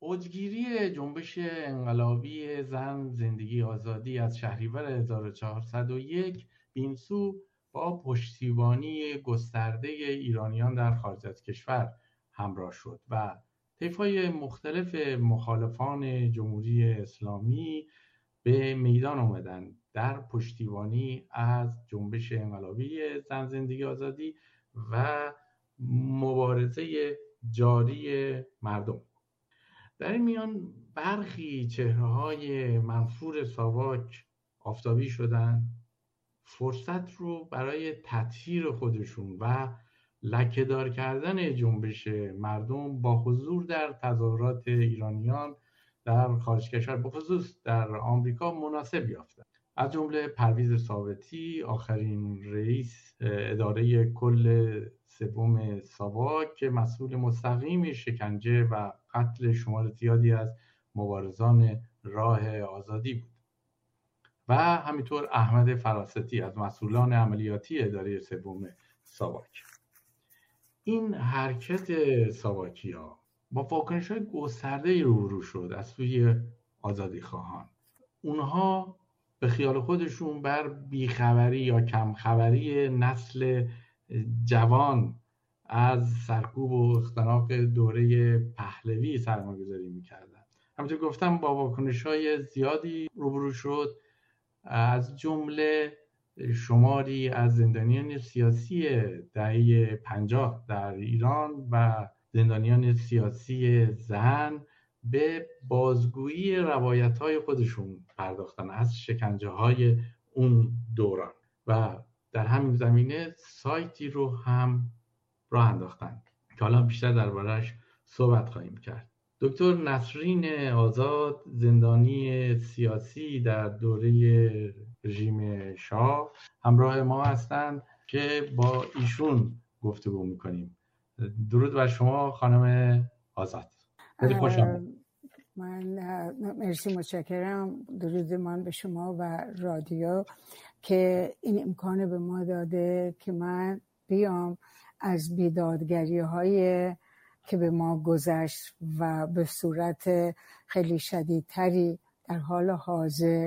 اوجگیری جنبش انقلابی زن زندگی آزادی از شهریور 1401 بین سو با پشتیبانی گسترده ایرانیان در خارج از کشور همراه شد و طیف‌های مختلف مخالفان جمهوری اسلامی به میدان آمدند در پشتیبانی از جنبش انقلابی زن زندگی آزادی و مبارزه جاری مردم. در این میان برخی چهره‌های منفور ساواک آفتابی شدند، فرصت رو برای تطهیر خودشون و لکه‌دار کردن جنبش مردم با حضور در تظاهرات ایرانیان در خارج کشور به خصوص در آمریکا مناسب یافتند. از جمله پرویز ثابتی، آخرین رئیس اداره کل سوم ساواک که مسئول مستقیم شکنجه و قتل شمار زیادی از مبارزان راه آزادی بود و همینطور احمد فراستی از مسئولان عملیاتی اداره سوم ساواک. این حرکت ساواکی‌ها با واکنش‌های گسترده‌ای روبرو شد از سوی آزادیخواهان. اونها به خیال خودشون بر بیخبری یا کمخبری نسل جوان از سرکوب و اختناق دوره پهلوی سرمایه‌گذاری می‌کردند. همونطور گفتم با واکنش‌های زیادی روبرو شد، از جمله شماری از زندانیان سیاسی دهه 50 در ایران و زندانیان سیاسی زن به بازگویی روایت‌های خودشون پرداختن از شکنجه‌های اون دوران و در همین زمینه سایتی رو هم راه انداختن که حالا بیشتر درباره‌اش صحبت خواهیم کرد. دکتر نسرین آزاد، زندانی سیاسی در دوره رژیم شاه، همراه ما هستند که با ایشون گفتگو می‌کنیم. درود بر شما خانم آزاد. خیلی خوش آمدید. من مرسی، متشکرم. درود من به شما و رادیو که این امکان به ما داده که من بیام از بیدادگری‌های که به ما گذشت و به صورت خیلی شدیدتری در حال حاضر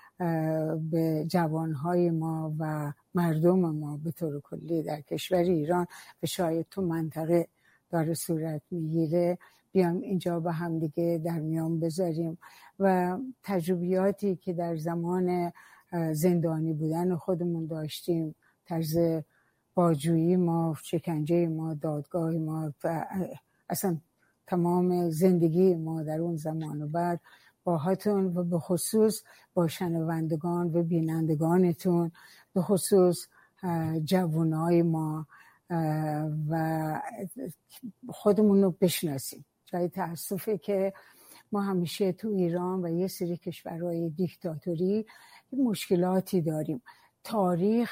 به جوانهای ما و مردم ما به طور کلی در کشور ایران و شاید تو منطقه داره صورت میگیره بیام اینجا با هم دیگه در میان بذاریم و تجربیاتی که در زمان زندانی بودن خودمون داشتیم، طرز باجویی ما، شکنجه ما، دادگاه ما و اصلا تمام زندگی ما در اون زمان و بعد باهاتون و به خصوص با شنوندگان و بینندگانتون، به خصوص جوانای ما و خودمون رو بشناسیم. جای تأسفه که ما همیشه تو ایران و یه سری کشورهای دیکتاتوری مشکلاتی داریم. تاریخ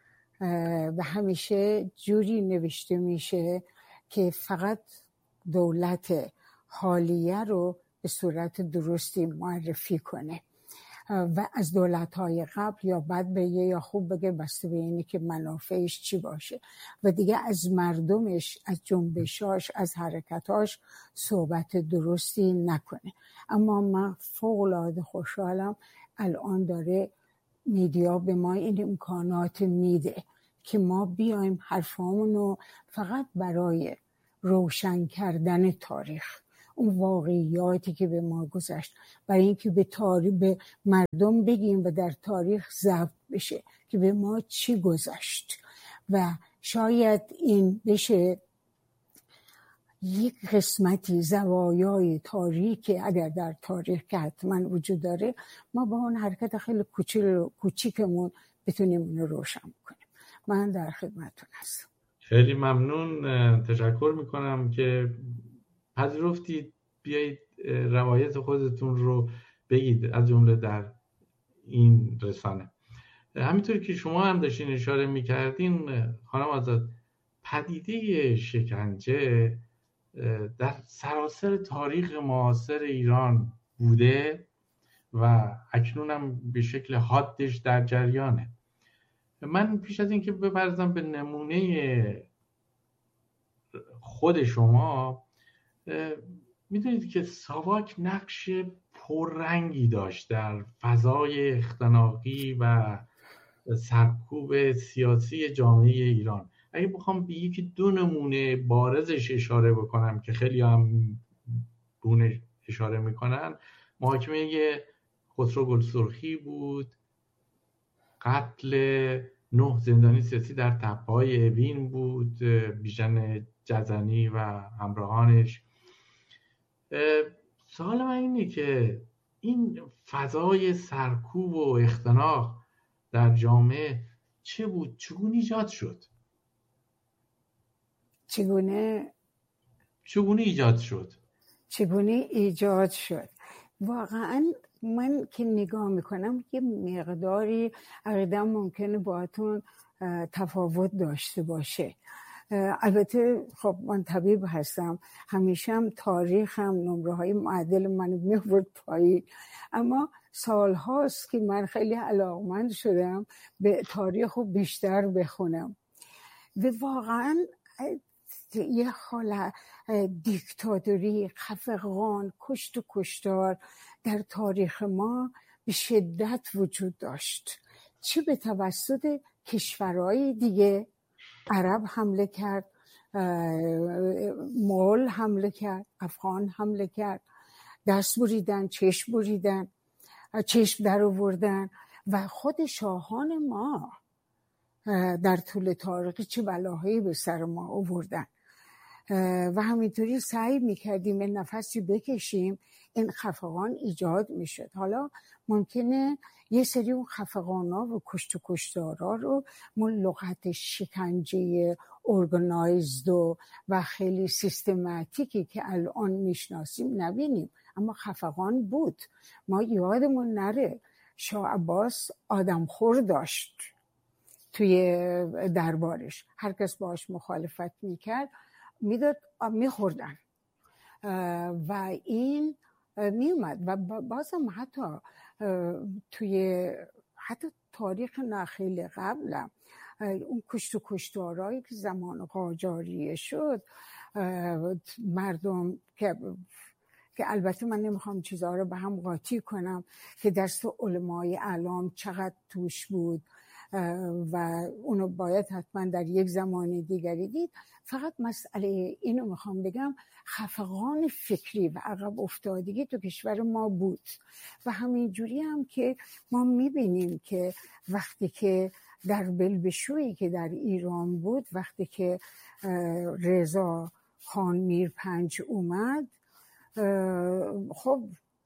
و همیشه جوری نوشته میشه که فقط دولت حالیه رو به صورت درستی معرفی کنه و از دولت‌های قبل یا بد بگه یا خوب بگه، بسته به اینی که منافعش چی باشه و دیگه از مردمش، از جنبشاش، از حرکتاش صحبت درستی نکنه. اما من فوق‌العاده خوشحالم الان داره میدیا به ما این امکانات میده که ما بیایم حرفامونو فقط برای روشن کردن تاریخ، اون واقعیاتی که به ما گذشت، برای اینکه به تاریخ به مردم بگیم و در تاریخ ضبط بشه که به ما چی گذشت و شاید این بشه یک قسمتی زوایای تاریخی اگر در تاریخ که حتما وجود داره ما با اون حرکت خیلی کوچیکمون بتونیم اون رو روشن کنیم. من در خدمتتون هستم. خیلی ممنون، تشکر میکنم که پذیرفتید بیایید روایت خودتون رو بگید، از جمله در این رسانه. همینطور که شما هم داشتین اشاره میکردین خانم آزاد، پدیده شکنجه در سراسر تاریخ معاصر ایران بوده و اکنون هم به شکل حادش در جریانه. من پیش از این که بپردازم به نمونه خود شما، میدونید که ساواک نقش پررنگی داشت در فضای اختناقی و سرکوب سیاسی جامعه ایران. اگه بخوام به یکی دو نمونه بارزش اشاره بکنم که خیلی هم بونه اشاره میکنن، محاکمه خسرو گلسرخی بود، قتل 9 زندانی سیاسی در تپه‌های اوین بود، بیژن جزنی و همراهانش. سوال من اینه که این فضای سرکوب و اختناق در جامعه چه بود؟ چگونه ایجاد شد؟ چگونه ایجاد شد؟ واقعا من که نگاه میکنم یه مقداری عقیدم ممکنه باهاتون تفاوت داشته باشه. البته خب من طبیب هستم، همیشه هم تاریخ هم نمره های معدل منو میورد پایین، اما سال هاست که من خیلی علاقمند شدم به تاریخ رو بیشتر بخونم و واقعا یه حال دیکتاتوری، خفقان، کشت و کشتار در تاریخ ما به شدت وجود داشت، چه به توسط کشورهای دیگه. عرب حمله کرد، مغول حمله کرد، افغان حمله کرد، دست بریدن، چشم در آوردن و خود شاهان ما در طول تاریخ چه بلاهایی به سر ما آوردن و همینطوری سعی میکردیم یه نفسی بکشیم این خفقان ایجاد میشد. حالا ممکنه یه سری اون خفقانا و کشت و کشتارا رو ما لغت شکنجه ارگنایزد و خیلی سیستماتیکی که الان میشناسیم نبینیم، اما خفقان بود. ما یادمون نره شاه عباس آدمخور داشت توی دربارش، هر کس باش مخالفت میکرد میداد میخوردن و این میومد و بازم حتی تاریخ نخیل قبلم اون کشت و کشتارهایی که زمان قاجاریه شد، مردم که البته من نمیخوام چیزها رو به هم قاطی کنم که دست علمای اعلام چقدر توش بود و اونو باید حتما در یک زمان دیگری دید. فقط مسئله اینو میخوام بگم، خفقان فکری و عقب افتادگی تو کشور ما بود و همین جوری هم که ما میبینیم که وقتی که در بلبشویی که در ایران بود، وقتی که رضا خان میرپنج اومد، خب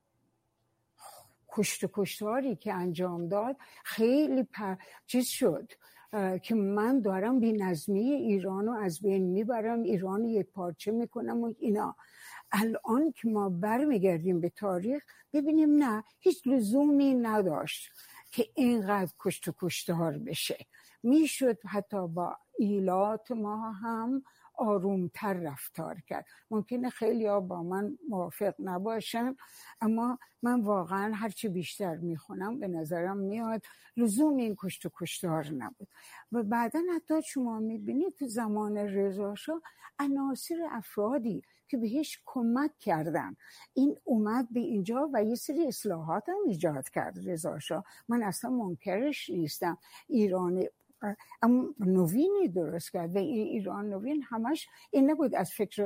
کشت و کشتاری که انجام داد خیلی چیز شد که من دارم بی‌نظمی ایران رو از بین میبرم، ایران یک پارچه میکنم و اینا. الان که ما برمیگردیم به تاریخ ببینیم نه، هیچ لزومی نداشت که اینقدر کشت و کشتار بشه. میشد حتی با ایلات ما هم آرومتر رفتار کرد. ممکنه خیلی ها با من موافق نباشن، اما من واقعا هرچی بیشتر میخونم به نظرم میاد لزوم این کشت و کشتار نبود. و بعدا حتی شما میبینید تو زمان رضا شاه عناصر افرادی که بهش کمک کردن این اومد به اینجا و یه سری اصلاحات هم ایجاد کرد رضا شاه. من اصلا منکرش نیستم، ایران اما نوینی درست کرد و این ایران نوین همش این نبود از فکر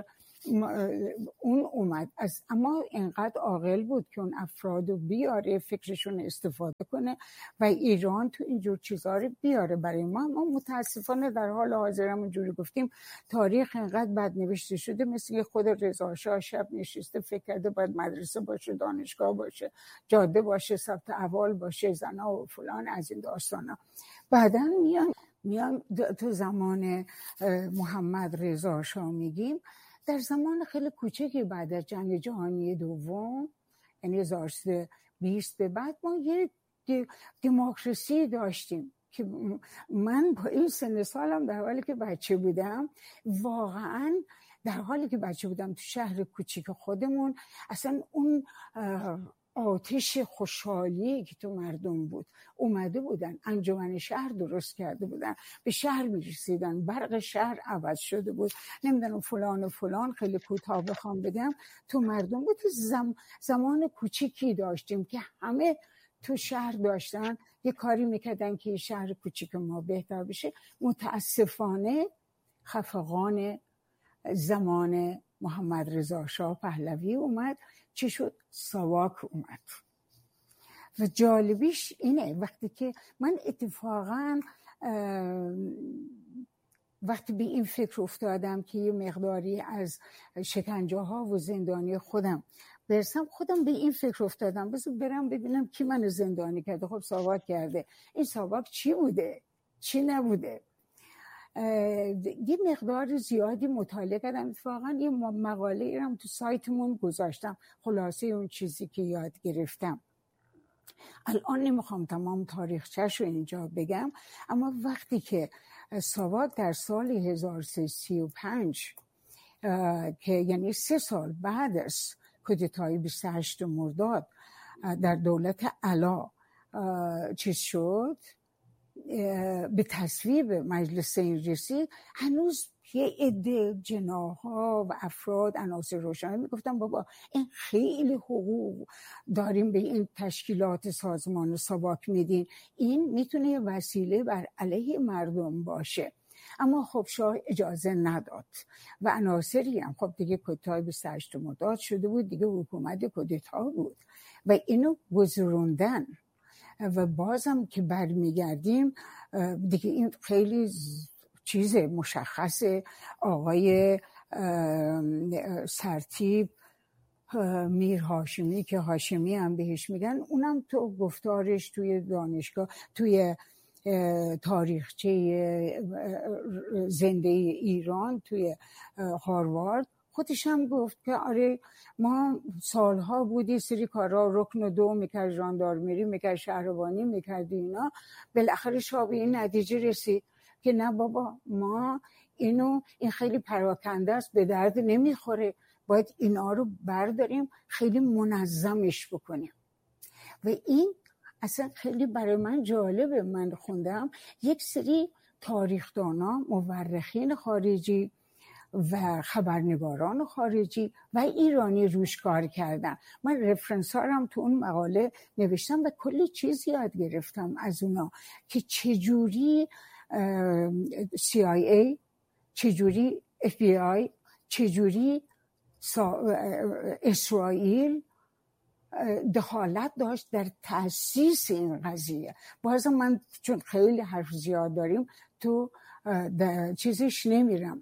اون اومد اما اینقدر عاقل بود که اون افرادو بیاره، فکرشون استفاده کنه و ایران تو اینجور چیزها رو بیاره برای ما. متاسفانه در حال حاضر هم اونجوری گفتیم تاریخ اینقدر بد نوشته شده، مثل خود رضا شاه شب نشسته فکر کرده باید مدرسه باشه، دانشگاه باشه، جاده باشه، ثبت احوال باشه، زنا و فلان از این داستانا. بعداً میان تو زمان محمد رضا شاه میگیم در زمان خیلی کوچکی بعد از جنگ جهانی دوم، یعنی 1920 به بعد ما یه دموکراسی داشتیم که من با این سن سالم در حالی که بچه بودم، واقعا در حالی که بچه بودم تو شهر کوچیک خودمون اصلا اون آتش خوشحالی که تو مردم بود، اومده بودن انجمن شهر درست کرده بودن، به شهر میرسیدن، برق شهر عوض شده بود، نمیدونم فلان و فلان. خیلی کوتاه بخوام بگم تو مردم بود. زمان کوچیکی داشتیم که همه تو شهر داشتن یه کاری میکردن که شهر کوچیک ما بهتر بشه. متاسفانه خفقان زمان محمد رضا شاه پهلوی اومد، چی شد؟ ساواک اومد. و جالبیش اینه وقتی که من اتفاقا وقتی به این فکر افتادم که یه مقداری از شکنجه ها و زندانی خودم برسم، خودم به این فکر افتادم بذار برم ببینم کی منو زندانی کرده. خب ساواک کرده. این ساواک چی بوده چی نبوده؟ یه مقدار زیادی مطالعه کردم. اتفاقا یه مقاله ایرم تو سایتمون گذاشتم، خلاصه اون چیزی که یاد گرفتم. الان نمیخوام تمام تاریخچه‌شو اینجا بگم، اما وقتی که ساواک در سال 1335 که یعنی 3 سال بعد از کودتای 28 مرداد در دولت علا چیز شد، به تصویب مجلس این رسید، هنوز یه عده جناح‌ها و افراد عناصر روشن میگفتن بابا این خیلی حقوق داریم به این تشکیلات سازمان ساواک میدین، این میتونه یه وسیله بر علیه مردم باشه. اما خب شاه اجازه نداد و عناصری هم خب دیگه کودتای 28 مرداد شده بود، دیگه حکومت کودتا بود و اینو گذروندن. و بازم که برمیگردیم دیگه این خیلی چیز مشخص. آقای سرتیپ میر هاشمی که هاشمی هم بهش میگن، اونم تو گفتارش توی دانشگاه توی تاریخچه زنده ایران توی هاروارد خودش هم گفت که آره ما سالها بودی سری کارا رکن و دو میکرد، ژاندارمری میکرد، شهربانی میکرد، اینا بالاخره شاه به این نتیجه رسید که نه بابا ما این خیلی پراکنده است، به درد نمیخوره، باید اینا رو برداریم خیلی منظمش بکنیم. و این اصلا خیلی برای من جالبه. من خوندم یک سری تاریخدانا، مورخین خارجی و خبرنگاران خارجی و ایرانی روش کار کردن. من رفرنس هارم تو اون مقاله نوشتم و کلی چیز یاد گرفتم از اونا که چجوری CIA، چجوری FBI، چجوری اسرائیل دخالت داشت در تأسیس این قضیه. بازم من چون خیلی حرف زیاد داریم تو چیزش نمیرم،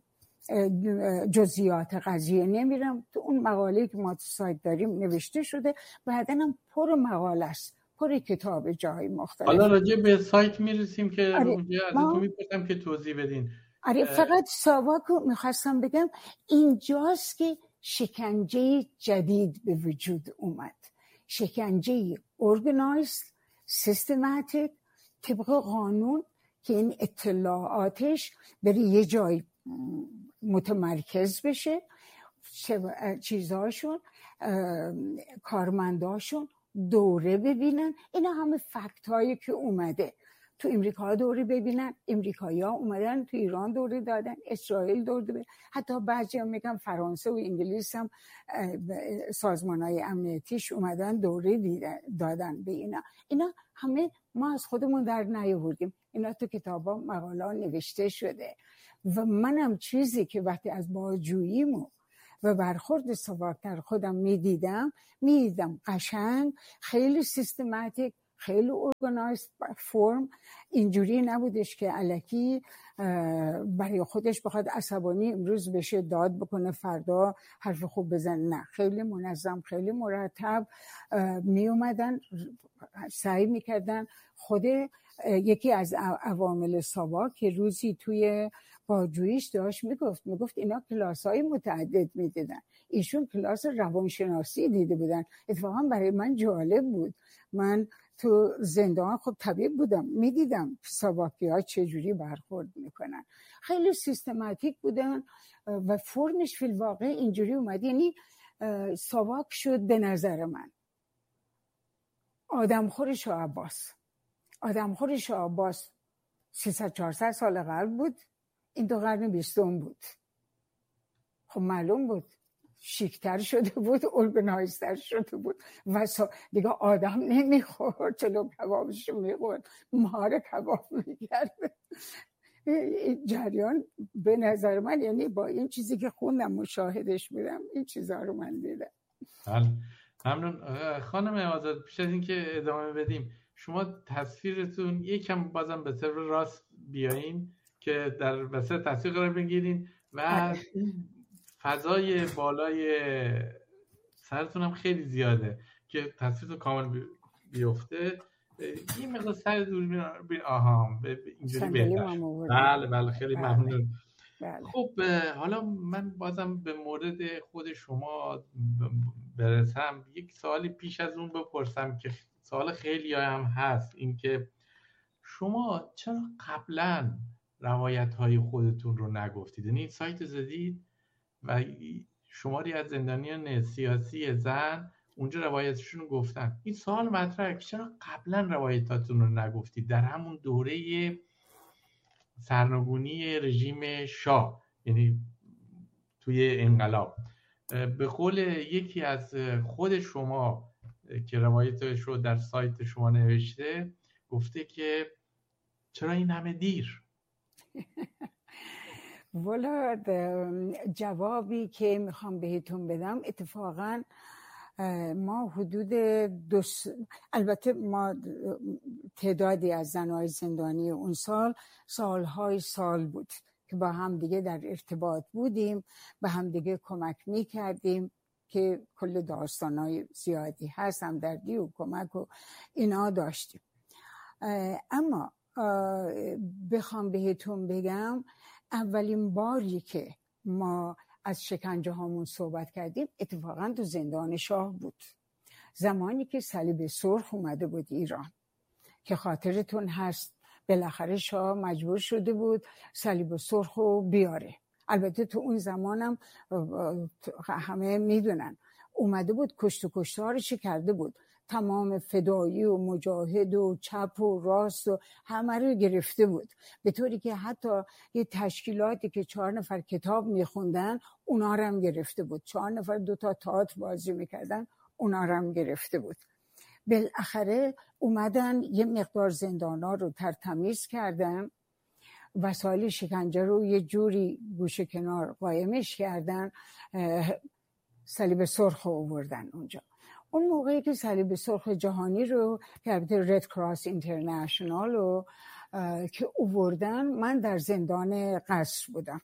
جزئیات قضیه نمیرم. تو اون مقاله که ما تو سایت داریم نوشته شده، بعدن هم پر مقاله است، پر کتاب جای مختلف. حالا راجع به سایت میرسیم که آره اونجا ازتون میپرسم که توضیح بدین. آره فقط ساواک رو میخواستم بگم اینجاست که شکنجه جدید به وجود اومد، شکنجه ارگنایزد سیستماتیک طبق قانون که این اطلاعاتش بره یه جای متمرکز بشه، چیزاشون کارمنداشون دوره ببینن. اینا همه فکت هایی که اومده تو امریکا دوره ببینن، امریکایی ها اومدن تو ایران دوره دادن، اسرائیل دوره دادن، حتی بعضی هم میگن فرانسه و انگلیس هم سازمان های امنیتیش اومدن دوره دادن به اینا همه ما از خودمون در نیاوردیم، اینا تو کتابا مقاله نوشته شده. و منم چیزی که وقتی از بازجوییمو و برخورد ساواک در خودم میدیدم قشنگ خیلی سیستماتیک، خیلی ارگانایزد فرم، اینجوری نبودش که الکی برای خودش بخواد عصبانی امروز بشه داد بکنه فردا حرف خوب بزنه. نه، خیلی منظم، خیلی مرتب می اومدن، سعی میکردن. خود یکی از عوامل ساواک که روزی توی بازجوییش داشت میگفت اینا کلاس‌های متعدد میدیدن، ایشون کلاس روانشناسی دیده بودن. اتفاقا برای من جالب بود، من تو زندان خب طبیب بودم، میدیدم ساواکی‌ها چجوری برخورد میکنن، خیلی سیستماتیک بودن و فرمش فی الواقع اینجوری اومد. یعنی ساواک شد به نظر من آدمخور شاه عباس 300-400 سال قبل بود، این تو قرن 20 بود. خب معلوم بود شیکتر شده بود، ارگنایزتر شده بود و دیگه آدم نمیخورد، چلو کبابشو میخورد، مار کباب میکرد. جریان به نظر من، یعنی با این چیزی که خوندم مشاهدش بودم، این چیزها رو من دیدم. ممنون خانم آزاد. پیش از اینکه ادامه بدیم، شما تصویرتون یکم بازم به طرف راست بیایین که در وسط تصویر قرار بگیرین و فضای بالای سرتون هم خیلی زیاده که تصویرتون کامل بیفته. این مقدار سر دوربین اینجوری بهتر. بله خیلی ممنون. بله. خب حالا من بازم به مورد خود شما برسم، یک سوالی پیش از اون بپرسم که سوال خیلی هم هست، این که شما چرا قبلا روایت‌های خودتون رو نگفتید؟ یعنی سایت زدید و شماری از زندانیان سیاسی زن اونجا روایتشون رو گفتن. این سوال مطرحه که چرا قبلا روایتاتون رو نگفتید در همون دوره سرنگونی رژیم شاه، یعنی توی انقلاب؟ به قول یکی از خود شما که روایتش رو در سایت شما نوشته، گفته که چرا این همه دیر؟ والا جوابی که میخوام بهتون بدم، اتفاقا ما حدود البته ما تعدادی از زنهای زندانی اون سالهای سال بود که با هم دیگه در ارتباط بودیم، به هم دیگه کمک میکردیم که کل داستانهای زیادی هست، همدردی و کمک و اینا داشتیم. اما بخوام بهتون بگم، اولین باری که ما از شکنجه هامون صحبت کردیم اتفاقا تو زندان شاه بود، زمانی که صلیب سرخ اومده بود ایران، که خاطرتون هست بالاخره شاه مجبور شده بود صلیب سرخ رو بیاره. البته تو اون زمانم همه میدونن اومده بود کشت و کشتارش کرده بود، تمام فدایی و مجاهد و چپ و راست و همه رو گرفته بود، به طوری که حتی یه تشکیلاتی که 4 نفر کتاب میخوندن اونا رو هم گرفته بود، 4 نفر 2 تا تئاتر بازی میکردن اونا رو هم گرفته بود. بالاخره اومدن یه مقدار زندانا رو ترتمیز کردن، وسایل شکنجه رو یه جوری گوشه کنار قایمش کردن، صلیب سرخ رو آوردن اونجا. اون موقعی که صلیب سرخ جهانی رو که رد کراس اینترنشنال رو که آوردن، من در زندان قصر بودم،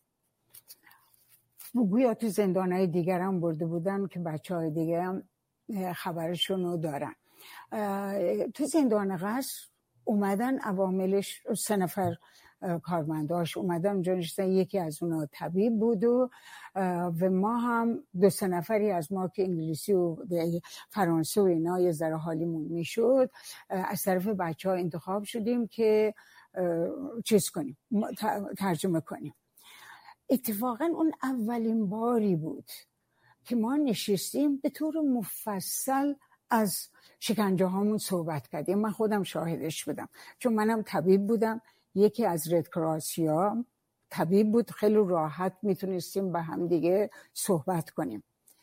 گویا تو زندانهای دیگر هم برده بودن که بچه‌های دیگه هم خبرشون رو دارن. تو زندان قصر اومدن عواملش 3 نفر کارمنداش اومدن اونجا نشستن، یکی از اونا طبیب بود و ما هم 2-3 نفری از ما که انگلیسی و فرانسه و اینا یه ذره حالیمون میشد، از طرف بچه ها انتخاب شدیم که چیز کنیم، ترجمه کنیم. اتفاقا اون اولین باری بود که ما نشستیم به طور مفصل از شکنجه هامون صحبت کردیم. من خودم شاهدش بودم، چون منم طبیب بودم، یکی از رد کراسیا طبیب بود، خیلی راحت میتونستیم با هم دیگه صحبت کنیم.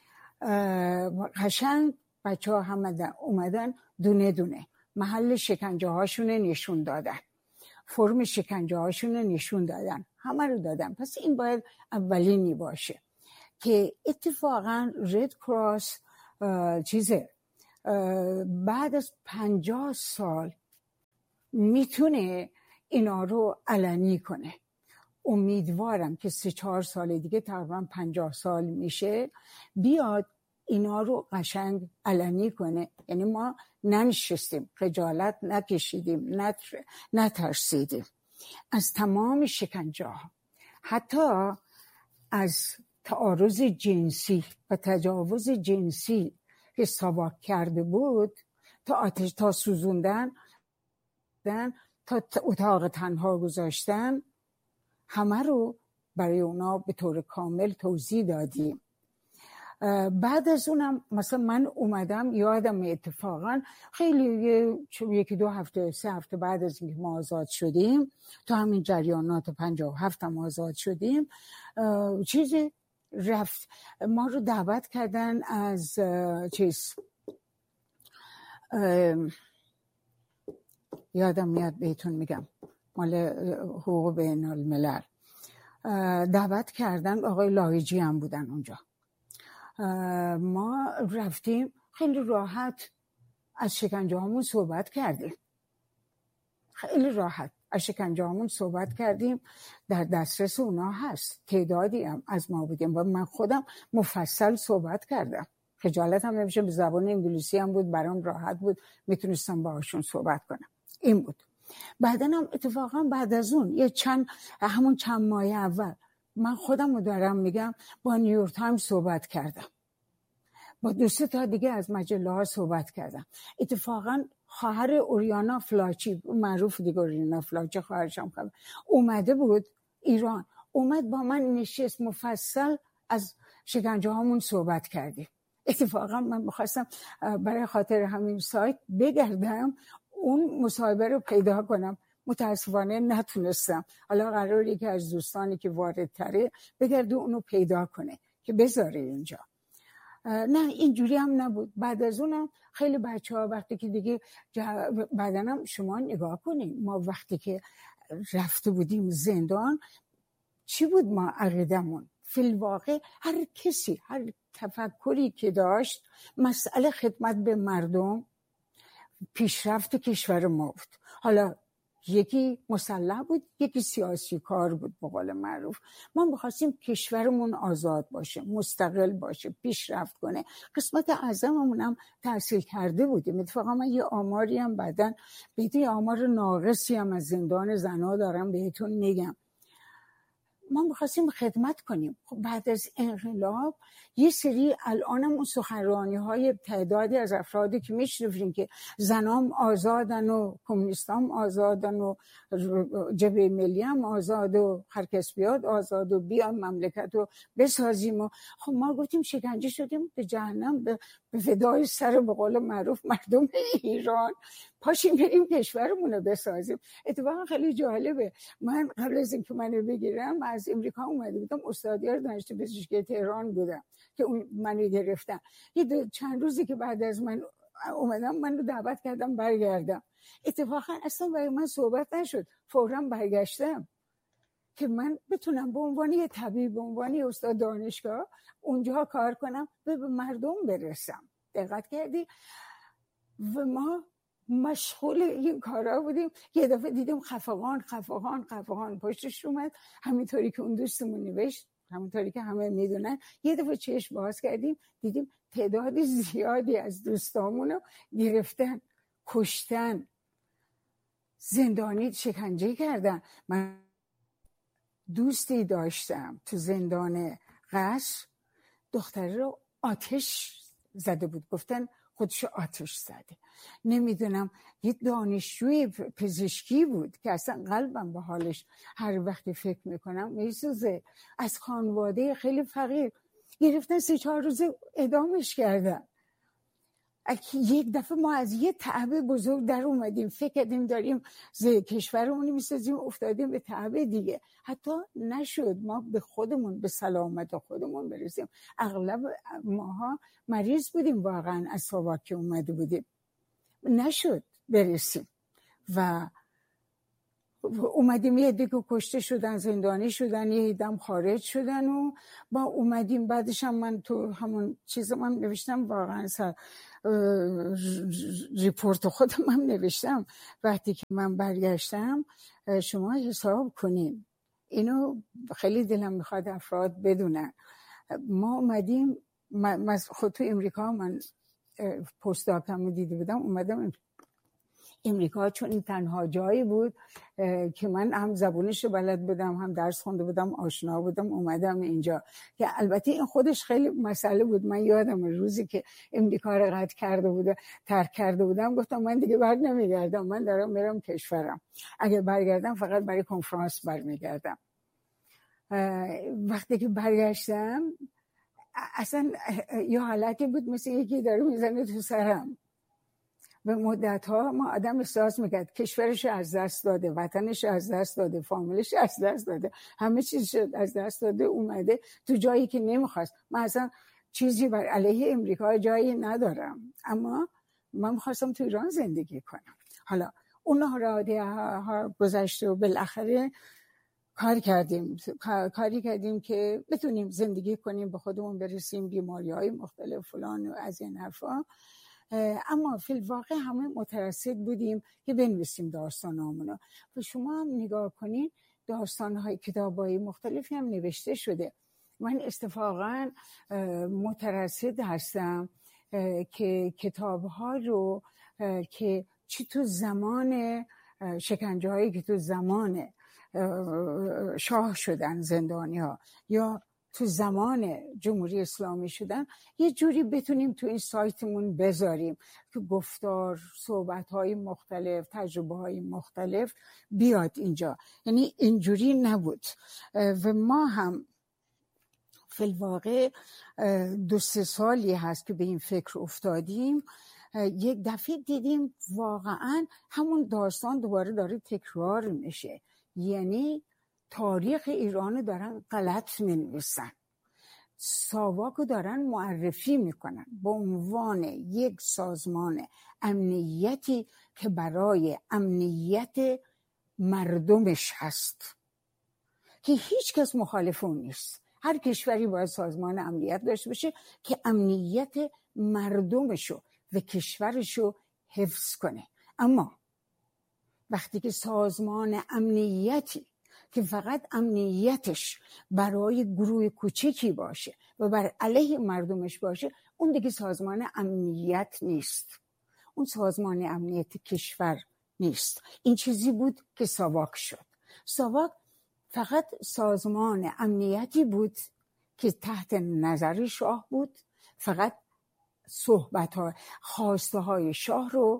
قشنگ بچه ها هم اومدن دونه دونه محل شکنجه هاشون نشون دادن، فرم شکنجه هاشون نشون دادن، همه رو دادن. پس این باید اولینی باشه که اتفاقا رد کراس بعد از 50 سال میتونه اینا رو علنی کنه. امیدوارم که 3-4 سال دیگه تقریبا 50 سال میشه بیاد اینا رو قشنگ علنی کنه. یعنی ما ننشستیم، خجالت نکشیدیم، نترسیدیم از تمام شکنجه ها، حتی از تعارض جنسی و تجاوز جنسی که ساواک کرده بود تا سوزوندن، تا اتاق تنها گذاشتن، همه رو برای اونا به طور کامل توضیح دادیم. بعد از اونم مثلا من اومدم، یادم اتفاقا خیلی یکی 2 هفته 3 هفته بعد از اینکه ما آزاد شدیم، تو همین جریانات 57 هم آزاد شدیم، چیزی رفت ما رو دعوت کردن از یادم میاد بهتون میگم، مال حقوق بین الملل دعوت کردن، آقای لاهیجی هم بودن اونجا. ما رفتیم خیلی راحت از شکنجه هامون صحبت کردیم، خیلی راحت از شکنجه هامون صحبت کردیم، در دسترس اونا هست، تعدادی هم از ما بودیم و من خودم مفصل صحبت کردم، خجالت هم نمیشه، به زبان انگلیسی هم بود، برام راحت بود، میتونستم باهاشون صحبت کنم. این بود. بعدن هم اتفاقا بعد از اون همون چند ماه اول من خودم رو دارم میگم، با نیویورک تایمز صحبت کردم، با 2 تا دیگه از مجله ها صحبت کردم. اتفاقا خواهر اوریانا فلاچی، معروف دیگه اوریانا فلاچی، خواهرشم اومده بود ایران، اومد با من نشست، مفصل از شکنجه هامون صحبت کردیم. اتفاقا من میخواستم برای خاطر همین سایت بگردم اون مصاحبه رو پیدا کنم، متاسفانه نتونستم. حالا قراره که از دوستانی که واردتره بگرده اونو پیدا کنه که بذاره اینجا. نه اینجوری هم نبود. بعد از اونم خیلی بچه‌ها وقتی که دیگه بعدنم شما نگاه کنید، ما وقتی که رفته بودیم زندان چی بود ما عقیدمون؟ فی الواقع هر کسی، هر تفکری که داشت، مسئله خدمت به مردم، پیشرفت کشور ما بود. حالا یکی مسلح بود، یکی سیاسی کار بود به قول معروف. ما می‌خواستیم کشورمون آزاد باشه، مستقل باشه، پیشرفت کنه. قسمت اعظممون هم تحصیل کرده بودیم. اتفاقا من یه آماری هم بعدن یه آمار ناقصی هم از زندان زنها دارم بهتون میگم. ما می‌خواستیم خدمت کنیم. خب بعد از انقلاب یه سری الانم اون سخنرانی‌های تعدادی از افرادی که میشنویم که زنام آزادن و کمونیستام آزادن و جبهه ملی هم آزاد و هر کس بیاد آزاد و بیان مملکت رو بسازیم. و خب ما گفتیم شکنجه شدیم به جهنم، به فدای سر به قول معروف مردم ایران، پاشیم بریم کشورمون رو بسازیم. اتفاقا خیلی جالبه، من قبل از اینکه منو بگیرم از امریکا اومده بودم، استادیار دانشگاه پزشکی تهران بودم که اون منو گرفتن. چند روزی که بعد از من اومدم منو دعوت کردم برگردم. اتفاقا اصلا برای من صحبت نشد، فوراً برگشتم که من بتونم به عنوان یه طبیب، به عنوان یه استاد دانشگاه اونجا کار کنم و به مردم برسم. دقت کردی؟ و ما مشغول این کارا بودیم. یه دفعه دیدیم خفقان پشتش اومد، همینطوری که اون دوستمون نوشت، همونطوری که همه میدونن. یه دفعه چشم باز کردیم دیدیم تعداد زیادی از دوستامونو گرفتن، کشتن، زندانی شکنجه کردن. من دوستی داشتم تو زندان قصر، دختره رو آتش زده بود، گفتن خودشو آتش زده. نمیدونم یه دانشجوی پزشکی بود که اصلا قلبم به حالش هر وقتی فکر میکنم میسوزه، از خانواده خیلی فقیر گرفتن، 3-4 روزه اعدامش کردن. یک دفعه ما از یه تعب بزرگ در اومدیم، فکر کردیم داریم کشورمون میسازیم، افتادیم به تعب دیگه. حتی نشد ما به خودمون، به سلامت خودمون برسیم. اغلب ماها مریض بودیم واقعا از ساواک که اومده بودیم، نشد برسیم و اومدیم. یه دیگه کشته شدن، زندانی شدن، یه دم خارج شدن و با اومدیم. بعدش هم من تو همون چیز من نوشتم، واقعا ریپورت خودم هم نوشتم. وقتی که من برگشتم، شما حساب کنین، اینو خیلی دلم میخواد افراد بدونن. ما اومدیم، من خود تو امریکا من پست داکترمو دیده بودم، اومدم امریکا، چون این تنها جایی بود که من هم زبونش رو بلد بودم، هم درس خونده بودم، آشنا بودم، اومدم اینجا. که البته این خودش خیلی مسئله بود. من یادم روزی که امریکا رو ترک کرده بودم، گفتم من دیگه بر نمیگردم، من دارم میرم کشورم. اگه برگردم فقط برای کنفرانس برمیگردم. وقتی که برگشتم اصلا یه حالتی بود مثل یکی داره میزنه تو سرم. به مدت ها ما آدم احساس میکرد کشورش از دست داده، وطنش از دست داده، فامیلش از دست داده، همه چیزش از دست داده، اومده تو جایی که نمیخواست. من اصلا چیزی بر علیه امریکا جایی ندارم، اما من میخواستم تو ایران زندگی کنم. حالا اون راده ها گذشته و بالاخره کاری کردیم که بتونیم زندگی کنیم، به خودمون برسیم، بیماری های مختلف فلان و از این حرفا. اما فی الواقع همه مترصد بودیم که بنویسیم داستانامونو. و شما هم نگاه کنین داستانهای کتابای مختلفی هم نوشته شده. من اتفاقا مترصد هستم که کتابها رو که چی تو زمان شکنجه هایی که تو زمان شاه شدن زندانی ها یا تو زمان جمهوری اسلامی شدن، یه جوری بتونیم تو این سایتمون بذاریم که گفتار، صحبت‌های مختلف، تجربه‌های مختلف بیاد اینجا. یعنی اینجوری نبود. و ما هم فی الواقع 2-3 سالی هست که به این فکر افتادیم. یک دفعه دیدیم واقعا همون داستان دوباره داره تکرار میشه. یعنی تاریخ ایران دارن غلط مینویسن، ساواکو دارن معرفی میکنن به عنوان یک سازمان امنیتی که برای امنیت مردمش هست، که هیچ کس مخالف اون نیست. هر کشوری باید سازمان امنیت داشته باشه که امنیت مردمشو و کشورشو حفظ کنه. اما وقتی که سازمان امنیتی که فقط امنیتش برای گروه کوچکی باشه و بر علیه مردمش باشه، اون دیگه سازمان امنیت نیست، اون سازمان امنیت کشور نیست. این چیزی بود که ساواک شد. ساواک فقط سازمان امنیتی بود که تحت نظر شاه بود، فقط صحبت‌ها، خواسته‌های شاه رو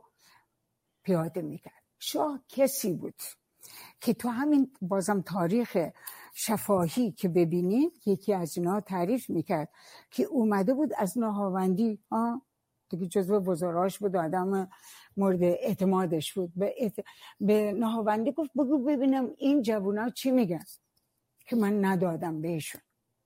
پیاده می‌کرد. شاه کسی بود که تو همین بازم تاریخ شفاهی که ببینیم یکی از اینا تعریف میکرد که اومده بود از نهاوندی، دیگه جزو وزراش بود، آدم مورد اعتمادش بود، به نهاوندی گفت بگو ببینم این جوونا چی میگن که من ندادم بهشون،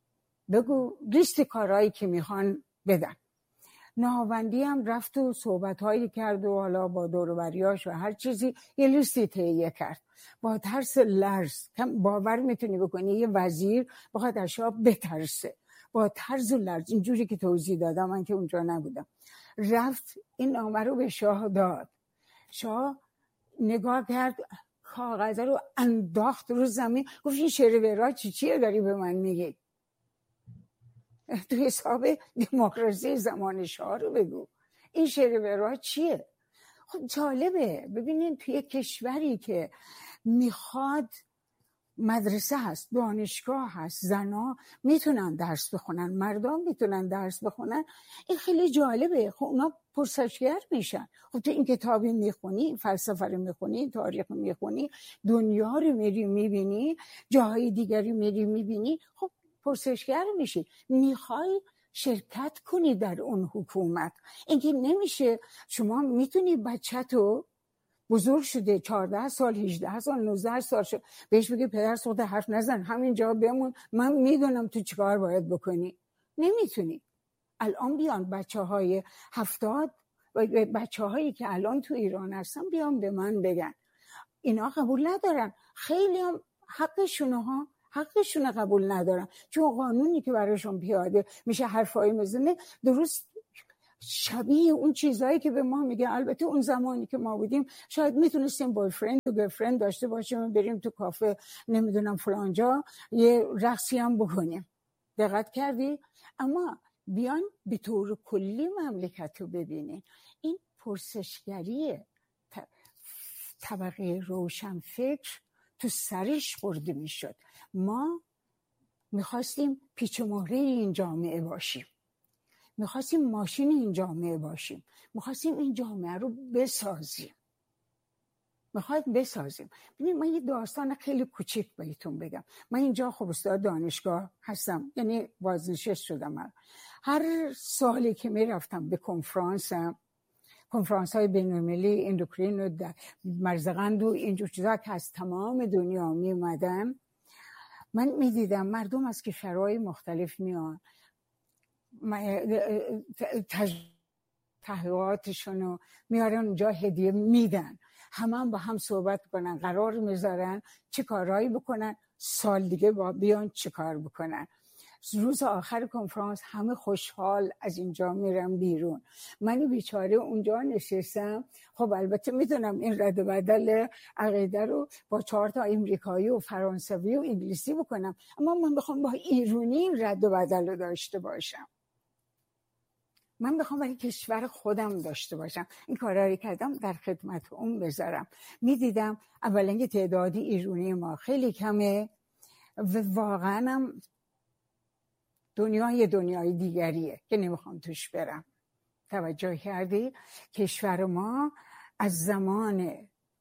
بگو لیست کارهایی که میخوان بدن. نهاوندی هم رفت و صحبت‌هایی کرد و حالا با دوروبریاش و هر چیزی یه لیستی تهیه کرد. با ترس لرز، باور میتونی بکنی یه وزیر بخواد از شاه بترسه، با ترس و لرز، اینجوری که توضیح دادم من که اونجا نبودم، رفت این نامه رو به شاه داد. شاه نگاه کرد، کاغذ رو انداخت رو زمین، گفت این شعر ورا چیه داری به من میگی؟ تو حساب دموکراسی زمان شاه رو بگو، این شعر ورا چیه؟ خب جالبه. ببینین توی کشوری که میخواد مدرسه هست، دانشگاه هست، زنا میتونن درس بخونن، مردم میتونن درس بخونن، این خیلی جالبه. خب اونا پرسشگر میشن. خب تو این کتابی میخونی، فلسفه رو میخونی، تاریخ رو میخونی، دنیا رو میری میبینی، جاهای دیگری میری میبینی، خب پرسشگر میشی، میخوای شرکت کنی در اون حکومت. اینکه نمیشه شما میتونی بچه‌تو بزرگ شده 14 سال 18 سال 19 سال شد بهش بگی پدر سوخته حرف نزن همینجا بمون، من میدونم تو چیکار باید بکنی. نمیتونی. الان بیان بچه‌های 70 و بچه‌هایی که الان تو ایران هستن بیان به من بگن اینا قبول ندارن. خیلی هم حقشونه قبول ندارن، چون قانونی که براشون پیاده میشه حرفایی میزنه درست شبیه اون چیزایی که به ما میگه. البته اون زمانی که ما بودیم شاید میتونستیم بایفرند و گرفرند داشته باشیم، بریم تو کافه نمیدونم فلانجا یه رقصی هم بکنیم. دقت کردی؟ اما بیان به طور کلی مملکت رو ببینین. این پرسشگری طبقه روشن فکر تو سرش برده میشد. ما میخواستیم پیچ و مهره این جامعه باشیم، میخواستیم ماشین این جامعه باشیم، میخواستیم این جامعه رو بسازیم. میخواید بسازیم. ببینید من یه داستان خیلی کوچیک بهتون بگم. من اینجا خب استاد دانشگاه هستم، یعنی بازنشسته شدم. من هر سالی که میرفتم به کنفرانس های بین‌المللی اندوکرین و مرزقند و اینجور چیزا که از تمام دنیا می اومدن، من میدیدم مردم از کشورهای مختلف میان، تحقیقاتشون رو میارن اونجا هدیه میدن، هم با هم صحبت کنن، قرار میذارن چه کارهایی بکنن، سال دیگه بیان چه کار بکنن. روز آخر کنفرانس همه خوشحال از اینجا میرم بیرون. من بیچاره اونجا نشستم. خب البته میدونم این رد و بدل عقیده رو با 4 تا امریکایی و فرانسوی و انگلیسی بکنم، اما من بخوام با ایرانی این رد و بدل رو داشته باشم، من بخوام برای کشور خودم داشته باشم، این کارهایی کردم در خدمت اون بذارم. میدیدم اولا که تعدادی ایرانی ما خیلی کمه و واقعا هم دنیای دیگریه که نمیخوام توش برم. توجه کردی؟ کشور ما از زمان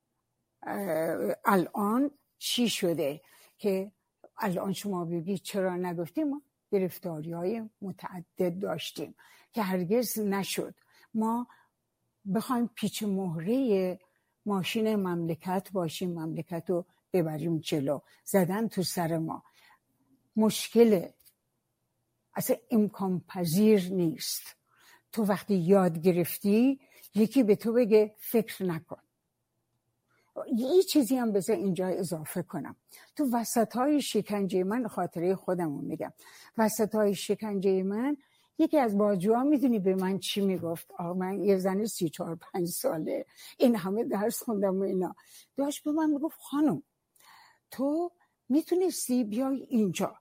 الان چی شده که الان شما بگی چرا نگفتیم؟ ما گرفتاری‌های متعدد داشتیم که هرگز نشد ما بخوایم پیچ مهره ماشین مملکت باشیم، مملکت رو ببریم جلو. زدن تو سر ما مشکله، اصلا امکان پذیر نیست. تو وقتی یاد گرفتی یکی به تو بگه فکر نکن. یه چیزی هم بذار اینجا اضافه کنم. تو وسطای شکنجه من، خاطره خودم رو میگم، وسطای شکنجه من یکی از بازجوها میدونی به من چی میگفت؟ آقا من یه زن 34-35 ساله، این همه درس خوندم و اینا، داشت به من میگفت خانم تو میتونستی بیای اینجا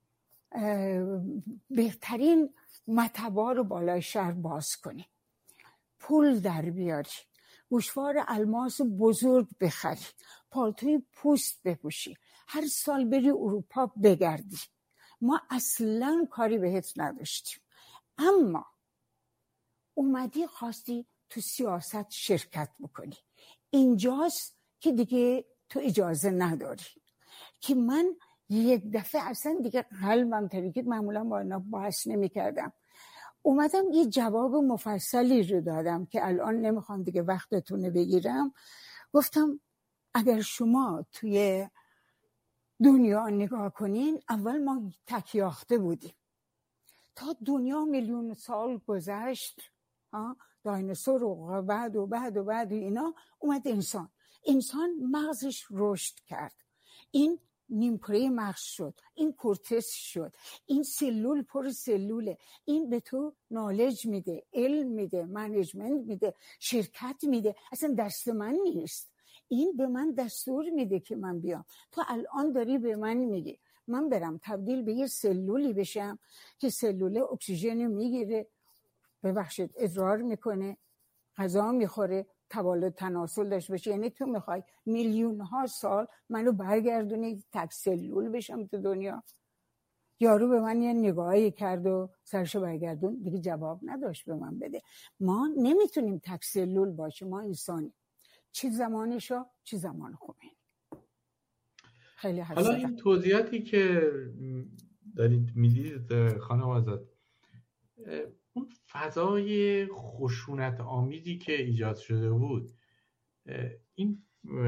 بهترین مطبا رو بالای شهر باز کنی، پول در بیاری، گوشوار الماس بزرگ بخری، پالتوی پوست بپوشی، هر سال بری اروپا بگردی. ما اصلا کاری بهت نداشتیم، اما اومدی خواستی تو سیاست شرکت بکنی. اینجاست که دیگه تو اجازه نداری. که من یک دفعه اصلا دیگه قلبم ترکید، معمولا با اینا بحث نمی کردم. اومدم یه جواب مفصلی رو دادم که الان نمیخوام دیگه وقتتون بگیرم. گفتم اگر شما توی دنیا نگاه کنین، اول ما تکیاخته بودیم، تا دنیا میلیون سال گذشت، دایناسور و بعد اینا اومد انسان مغزش رشد کرد، این نیمکره مغز شد، این کورتکس شد، این سلول پر سلوله، این به تو نالج میده، علم میده، منیجمنت میده، شرکت میده. اصلا دست من نیست، این به من دستور میده که من بیام. تو الان داری به من میگی من برم تبدیل به یه سلولی بشم که سلول اکسیژن میگیره، ببخشید ادرار میکنه، غذا میخوره، تولد تناسل داشته باشه. یعنی تو میخوای میلیون ها سال منو برگردونی تک سلول بشم تو دنیا؟ یارو به من یه نگاهی کرد و سرشو برگردون، دیگه جواب نداشت به من بده. ما نمیتونیم تک سلول باشیم، ما انسانی. چه زمان شاه چه زمان خمینی. خیلی حالا این توضیحاتی که دارید میدید خانم آزاد، اون فضای خشونت آمیزی که ایجاد شده بود، این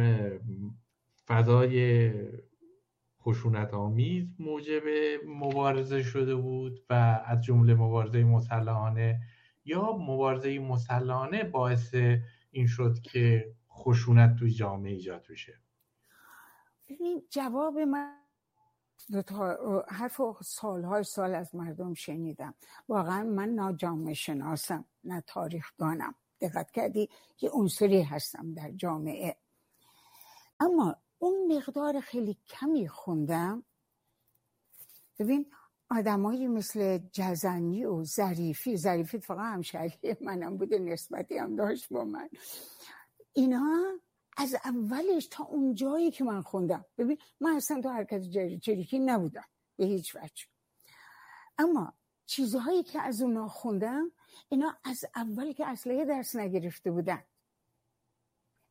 فضای خشونت آمیز موجب مبارزه شده بود و از جمله مبارزه مسلحانه، یا مبارزه مسلحانه باعث این شد که خشونت توی جامعه ایجاد بشه؟ ببین جواب من حرف سالهای سال از مردم شنیدم. واقعا من نه جامعه شناسم نه تاریخ دانم، دقت کردی یه عنصری هستم در جامعه، اما اون مقدار خیلی کمی خوندم. ببین آدمایی مثل جزنی و ظریفی فقط همشهری منم بوده، نسبتی هم داشت با من، اینا از اولش تا اون جایی که من خوندم، ببین من اصلا تو حرکت چریکی نبودم به هیچ وجه، اما چیزهایی که از اونا خوندم، اینا از اولی که اصلا درس نگرفته بودن،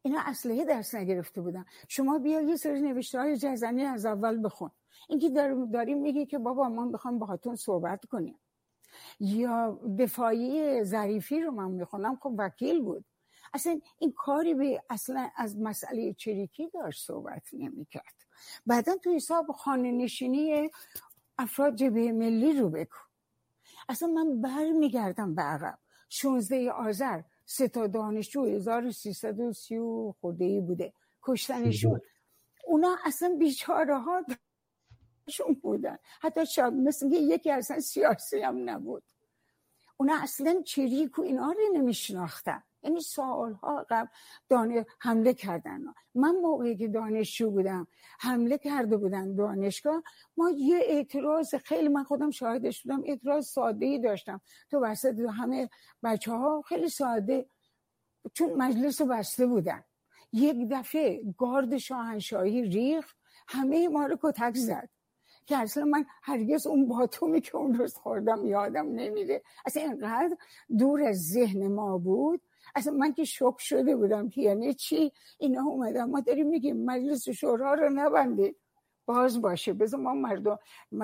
اینا اسلحه دست نگرفته بودن. شما بیا یه سری نوشته‌های جزنی از اول بخون. اینکه داریم میگی که بابا ما میخوام باهاتون صحبت کنیم، یا دفاعی ظریفی رو من میخونم، خب وکیل بود. اصلا این کاری به اصلا از مسئله چریکی داشت صحبت نمیکرد. بعدا تو حساب خانه نشینی افراد جبهه ملی رو بگو. اصلا من برمیگردم به عقب. 16 آذر 3 دانشجو 1330 خرده‌ای بوده کشتنشون. اونا اصلا بیچاره ها شون بودن، حتی شاید مثل یکی اصلا سیاسی هم نبود. اونا اصلا چریک و اینا رو نمیشناختن. یعنی سالها قبل حمله کردن. من موقعی که دانشجو بودم حمله کرده بودن دانشگاه، ما یه اعتراض خیلی، من خودم شاهدش بودم، اعتراض ساده‌ای داشتم تو وسط همه بچه‌ها، خیلی ساده، چون مجلس رو بسته بودن. یک دفعه گارد شاهنشاهی ریخت، همه ما رو کتک زد که اصلا من هرگز اون باتومی که اون روز خوردم یادم نمیره. اصلا اینقدر دور از ذهن ما بود. اصلا من که شوک شده بودم که یعنی چی اینا اومدن ما داریم میگیم مجلس شورا رو نبندید، باز باشه، بذار ما مردم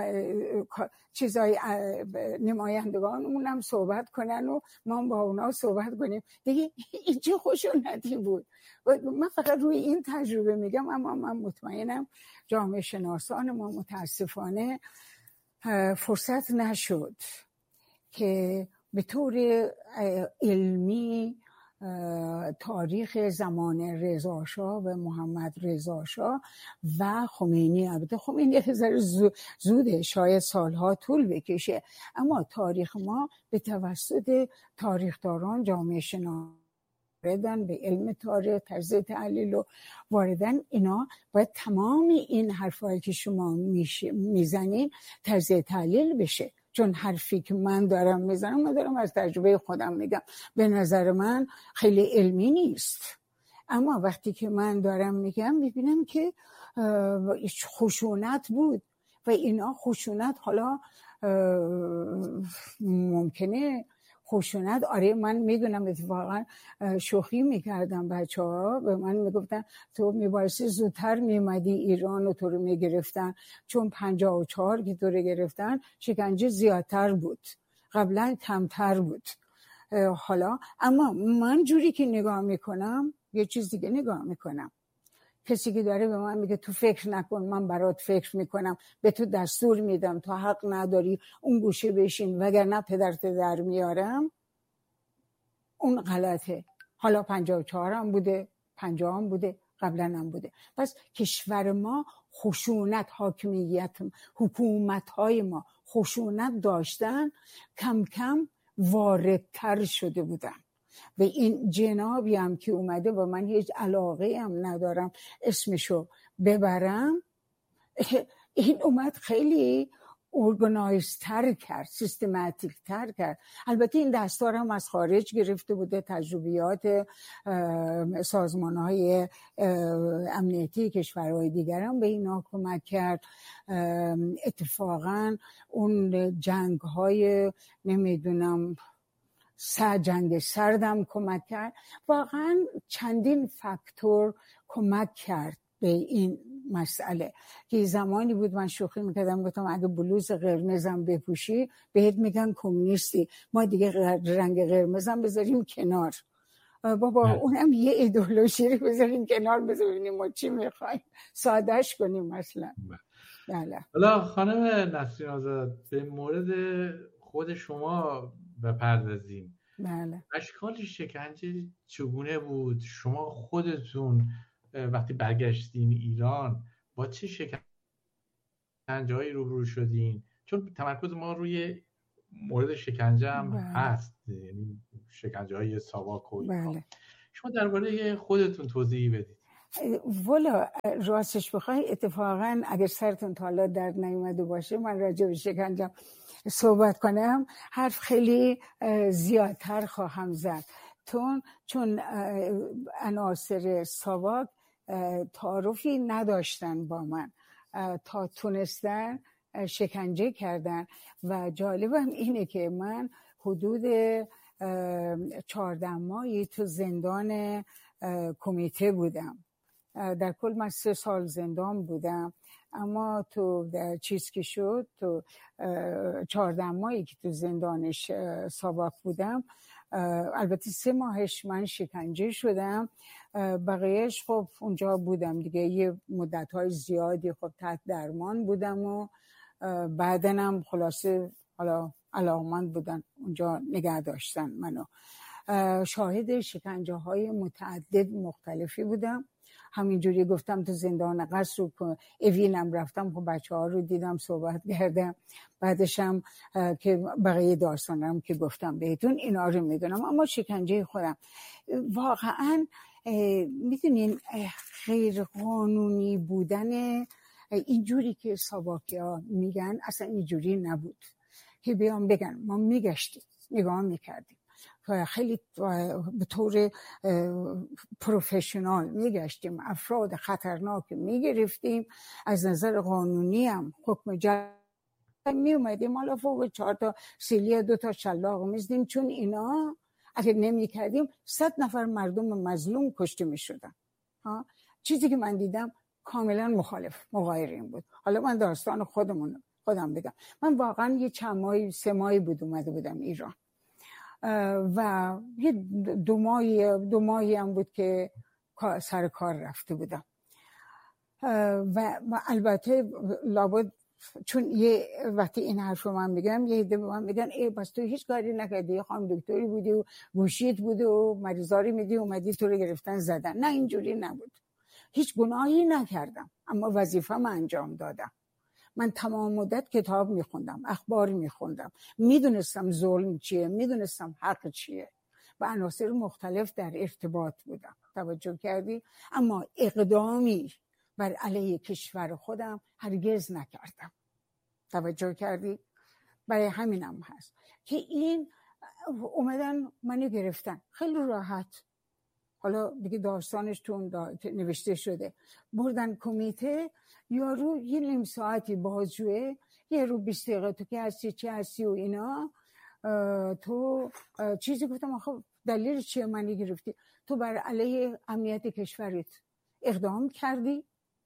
چیزای نمایندگانمون هم صحبت کنن و ما با اونا صحبت کنیم دیگه. این چه خشونتی بود. من فقط روی این تجربه میگم، اما من مطمئنم جامعه شناسان ما متاسفانه فرصت نشد که به طور علمی تاریخ زمان رضا شاه و محمد رضا شاه و خمینی، البته خمینی یه ذره زوده، شاید سالها طول بکشه، اما تاریخ ما به توسط تاریخداران جامعه شناسان واردن به علم تاریخ، طرز تحلیل و واردن، اینا باید تمام این حرفایی که شما میزنین طرز تحلیل بشه. چون حرفی که من دارم میزنم، من دارم از تجربه خودم میگم، به نظر من خیلی علمی نیست، اما وقتی که من دارم میگم میبینم که خشونت بود و اینا خشونت، حالا ممکنه خشونت، آره من میدونم، اتفاقا شوخی میکردم، بچه ها به من میگفتن تو میبایستی زودتر میمدی ایران و تو رو میگرفتن، چون 54 که تو رو گرفتن شکنجه زیادتر بود، قبلا کمتر بود. حالا اما من جوری که نگاه میکنم یه چیز دیگه نگاه میکنم. کسی که داره به من میگه تو فکر نکن، من برات فکر میکنم، به تو دستور میدم، تو حق نداری اون گوشه بشین وگرنه پدرت در میارم، اون غلطه. حالا 54 هم بوده، 50 هم بوده، قبلا هم بوده. پس کشور ما خشونت، حاکمیت، حکومت‌های ما خشونت داشتن، کم کم واردتر شده بودن. و این جنابی هم که اومده و من هیچ علاقه هم ندارم اسمشو ببرم، این اومد خیلی ارگانایزتر کرد، سیستماتیک تر کرد. البته این دستار هم از خارج گرفته بوده، تجربیات سازمان‌های امنیتی کشورهای دیگر هم به اینا کمک کرد. اتفاقاً اون جنگ‌های نمیدونم جنگ سردم کمک کرد. واقعا چندین فاکتور کمک کرد به این مسئله که زمانی بود من شوخی میکردم، گفتم اگه بلوز قرمزم بپوشی بهت میگن کمونیستی، ما دیگه رنگ قرمزم بذاریم کنار، بابا اونم یه ایدئولوژی رو بذاریم کنار، بذاریم ما چی میخوایم، سادهش کنیم مثلا. بله. حالا خانم نسرین آزاد، به مورد خود شما بپردازیم. بله. اشکال شکنجه چگونه بود؟ شما خودتون وقتی برگشتین ایران با چه شکنجه‌هایی روبرو شدین؟ چون تمرکز ما روی مورد شکنجه هم هست، یعنی شکنجه‌های ساواک و اینا. بله. شما درباره خودتون توضیح بدید. والا راستش بخوای اتفاقا اگر سرتون تا حالا درد نیومده باشه من راجع به شکنجه صحبت کنم، حرف خیلی زیادتر خواهم زد، چون عناصر ساواک تعارفی نداشتن با من تا تونستن شکنجه کردن. و جالبم اینه که من حدود 14 ماهی تو زندان کمیته بودم. در کل من 3 سال زندان بودم، اما تو چیز که شد، تو 14 ماهی که تو زندانش ساواک بودم، البته 3 ماهش من شکنجه شدم، بقیهش خب اونجا بودم دیگه یه مدت‌های زیادی خب تحت درمان بودم و بعدنم خلاصه حالا علاقمند بودن اونجا نگه داشتن منو. شاهد شکنجه های متعدد مختلفی بودم. همینجوری گفتم تو زندان قصر و اوینم رفتم، خب بچه ها رو دیدم، صحبت کردم، بعدشم که بقیه داستانم که گفتم بهتون اینا رو میدونم. اما شکنجه خودم واقعا میدونین غیر قانونی بودن اینجوری که ساواکیا میگن اصلا اینجوری نبود که بیان بگن. ما میگشتیم نگاه میکردیم، خیلی به طور پروفشنال میگشتیم، افراد خطرناک میگرفتیم، از نظر قانونی هم حکم جلب می اومدیم، حالا فوق 4 تا سیلی 2 تا شلاق میزدیم، چون اینا اگر نمی کردیم 100 نفر مردم مظلوم کشته می شدن. چیزی که من دیدم کاملا مخالف مغایر این بود. حالا من داستان خودم بگم. من واقعا یه چند ماهی 3 ماهی بود اومده بودم ایران و یه 2 ماهی هم بود که سر کار رفته بودم و البته لابد چون یه وقتی این حرف رو من میگم یه عده به من میگن ای بس تو هیچ کاری نکردی، خانم دکتری بودی و گوشیت بوده و مریضاری میدی اومدی تو رو گرفتن زدن. نه اینجوری نبود، هیچ گناهی نکردم اما وظیفه‌م انجام دادم. من تمام مدت کتاب میخوندم، اخبار میخوندم، میدونستم ظلم چیه، میدونستم حق چیه، با عناصر مختلف در ارتباط بودم. توجه کردی؟ اما اقدامی بر علیه کشور خودم هرگز نکردم. توجه کردی؟ برای همینم هست که این اومدن منو گرفتن خیلی راحت. حالا دیگه داستانش تو نوشته شده. بردن کمیته، یارو یه نیم ساعتی بازجویه، یه رو 20 دقیقه تو که هستی چی هستی و اینا، تو چیزی گفتم آخه دلیل چیه منی گرفتی؟ تو بر علیه امنیت کشورت اقدام کردی،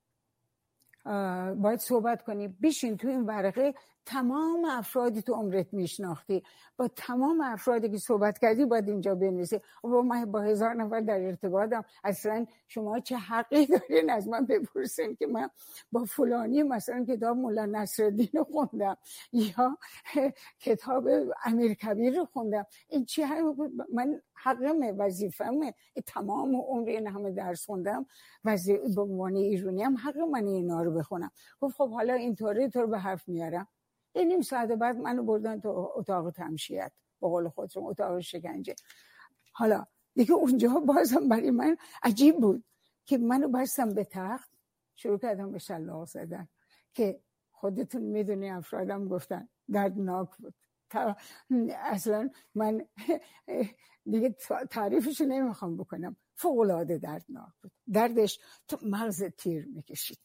باید صحبت کنی. بشین تو این ورقه تمام افرادی تو عمرت میشناختی، با تمام افرادی که صحبت کردی باید اینجا بنویسی. و من با 1000 نفر در ارتباطم، اصلا شما چه حقی دارین از من بپرسین که من با فلانی مثلا کتاب مولا نصرالدین رو خوندم یا کتاب امیرکبیر رو خوندم؟ این چی؟ من حقمه، وظیفه‌مه. تمام عمر این همه درس خوندم، به عنوان ایرانی هم حق من اینا رو بخونم. گفت خب حالا اینطوری تو رو به حرف میارم. یه نیم ساعت بعد منو بردن تو اتاق تمشیت، به قول خودشون اتاق شکنجه. حالا دیگه اونجا بازم برای من عجیب بود که منو بستم به تخت، شروع کردم به شلاق زدن که خودتون میدونی افرادم گفتن دردناک بود. اصلا من دیگه تعریفشو نمیخوام بکنم، فوق‌العاده دردناک بود. دردش تو مغز تیر میکشید.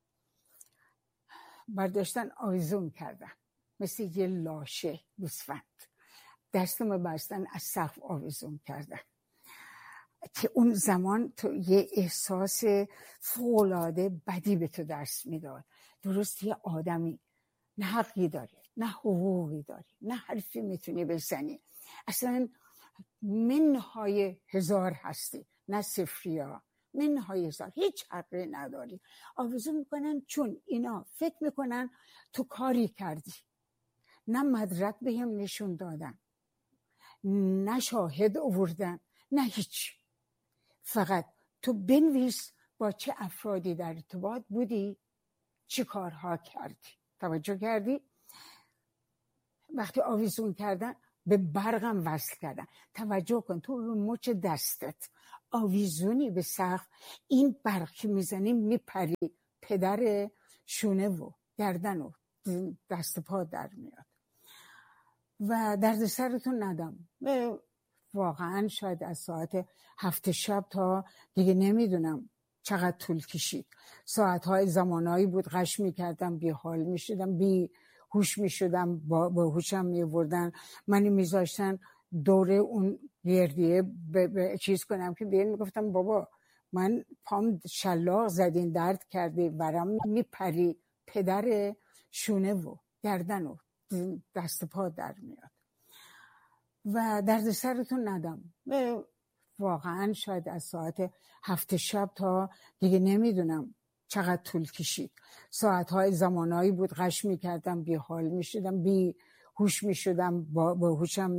برداشتن آویزون کردن مثل یه لاشه گوسفند، دستم بستن از سقف آویزون کردن که اون زمان تو یه احساس فوق‌العاده بدی به تو دست میداد. درست یه آدمی نه حقی داری، نه حقوقی داری، نه حرفی میتونی بزنی، اصلا منهای 1000 هستی، نه صفریا، منهای 1000، هیچ حقی نداری. آویزون میکنن چون اینا فکر میکنن تو کاری کردی. نه مدرک بهم نشون دادن، نه شاهد آوردن، نه هیچ. فقط تو بنویس با چه افرادی در ارتباط بودی، چه کارها کردی. توجه کردی؟ وقتی آویزون کردن به برقم وصل کردن. توجه کن، تو رو مچ دستت آویزونی به سقف، این برق که میزنی میپری پدر شونه و گردن و دست پا در میاد و درد سرتون ندم. واقعا شاید از ساعت 7 شب تا دیگه نمیدونم چقدر طول کشید. ساعتهای زمانایی بود غش میکردم، بی حال میشدم، بی هوش میشدم، با هوشم میوردن، منو میذاشتن دوره اون گردیه چیز کنم که دیگه میگفتم بابا من پام شلاق زدین، درد کرده، برام میپری، پدر شونه و گردن و دست پا در میاد و درد سرتون ندم. واقعا شاید از ساعت 7 شب تا دیگه نمیدونم چقدر طول کشید. ساعتهای زمانهایی بود غش میکردم، بی حال میشدم، بی هوش میشدم، با هوشم